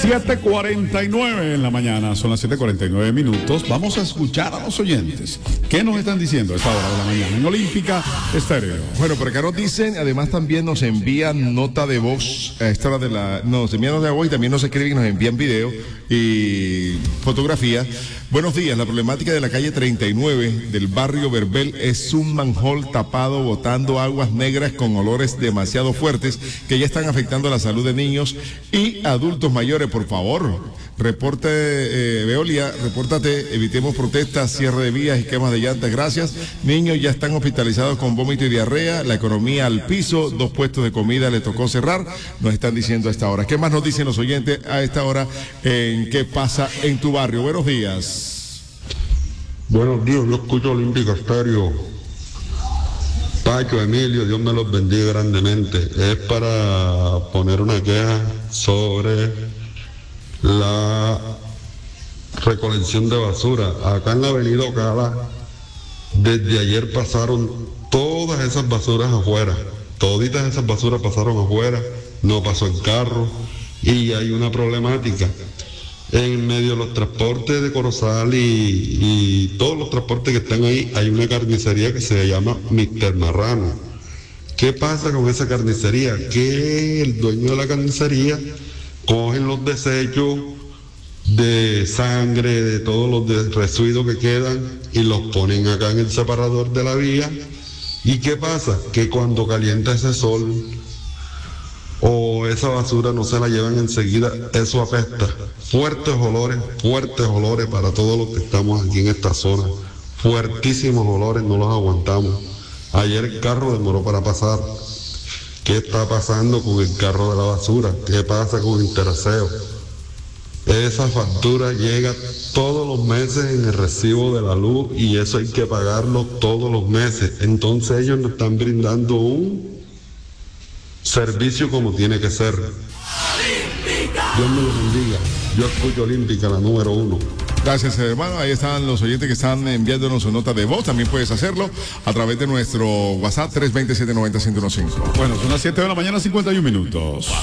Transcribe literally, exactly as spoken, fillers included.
siete cuarenta y nueve en la mañana, son las siete cuarenta y nueve minutos. Vamos a escuchar a los oyentes. ¿Qué nos están diciendo a esta hora de la mañana en Olímpica Estéreo? Bueno, por acá nos dicen, además también nos envían nota de voz a esta hora de la... Nos envían nota de voz y también nos escriben y nos envían video y fotografía. Buenos días, la problemática de la calle treinta y nueve del barrio Verbel es un manhole tapado botando aguas negras con olores demasiado fuertes que ya están afectando la salud de niños y adultos mayores. Por favor, reporte, eh, Veolia, repórtate, evitemos protestas, cierre de vías y quemas de llantas. Gracias. Niños ya están hospitalizados con vómito y diarrea, la economía al piso, dos puestos de comida le tocó cerrar, nos están diciendo a esta hora. ¿Qué más nos dicen los oyentes a esta hora en qué pasa en tu barrio? Buenos días. Buenos días, yo escucho Olímpica Estéreo. Pacho, Emilio, Dios me los bendiga grandemente. Es para poner una queja sobre la recolección de basura. Acá en la avenida Ocala, desde ayer pasaron todas esas basuras afuera. Toditas esas basuras pasaron afuera, no pasó el carro y hay una problemática. En medio de los transportes de Corozal y, y todos los transportes que están ahí, hay una carnicería que se llama mister Marrano. ¿Qué pasa con esa carnicería? Que el dueño de la carnicería cogen los desechos de sangre, de todos los de residuos que quedan y los ponen acá en el separador de la vía. ¿Y qué pasa? Que cuando calienta ese sol o esa basura no se la llevan enseguida, eso apesta. Fuertes olores, fuertes olores para todos los que estamos aquí en esta zona. Fuertísimos olores, no los aguantamos. Ayer el carro demoró para pasar. ¿Qué está pasando con el carro de la basura? ¿Qué pasa con Interaseo? Esa factura llega todos los meses en el recibo de la luz y eso hay que pagarlo todos los meses. Entonces ellos nos están brindando un servicio como tiene que ser. Dios me lo bendiga. Yo escucho Olímpica, la número uno. Gracias, hermano. Ahí están los oyentes que están enviándonos su nota de voz. También puedes hacerlo a través de nuestro WhatsApp tres dos cero, siete nueve cero, uno cero uno cinco. Bueno, son las siete de la mañana, cincuenta y un minutos.